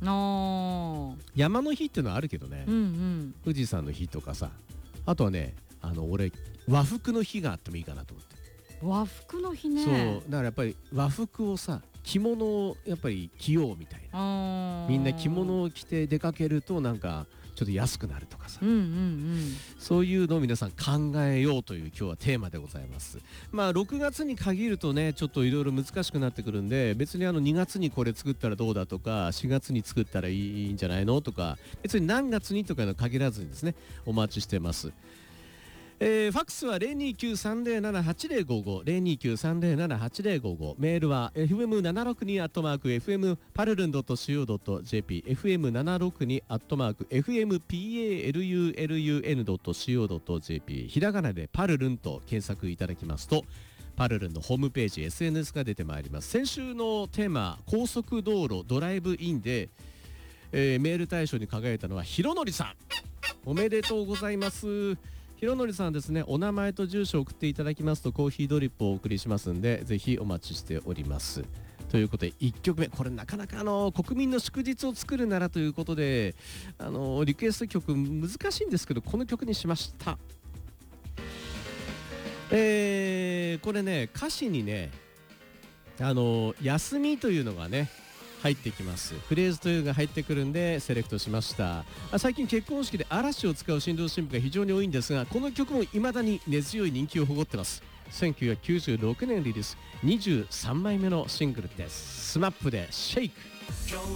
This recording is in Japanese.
山の日っていうのはあるけどね、 うんうん、 富士山の日とかさ、あとはね俺和服の日があってもいいかなと思って。 和服の日ね。 そうだからやっぱり和服をさ、着物をやっぱり着ようみたいな、みんな着物を着て出かけるとなんかちょっと安くなるとかさ、 うんうんうん、 そういうのを皆さん考えようという今日はテーマでございます。まあ6月に限るとねちょっといろいろ難しくなってくるんで、別に2月にこれ作ったらどうだとか4月に作ったらいいんじゃないのとか、別に何月にとかいうの限らずにですねお待ちしてます。ファックスは 029-307-8055 029-307-8055、 メールは fm762@fmpalulun.co.jp fm762@fmpalulun.co.jp ひらがなでパルルンと検索いただきますとパルルンのホームページ SNS が出てまいります。先週のテーマ高速道路ドライブインで、メール大賞に輝いたのはひろのりさん、おめでとうございます。ひろのりさんですね、お名前と住所を送っていただきますとコーヒードリップをお送りしますんで、ぜひお待ちしております。ということで1曲目、これなかなか国民の祝日を作るならということでリクエスト曲難しいんですけど、この曲にしました。これね歌詞にね休みというのがね入ってきます。フレーズというのが入ってくるんでセレクトしました。最近結婚式で嵐を使う新郎新婦が非常に多いんですが、この曲も未だに根強い人気を誇ってます。1996年リリース23枚目のシングルです。スマップでシェイク。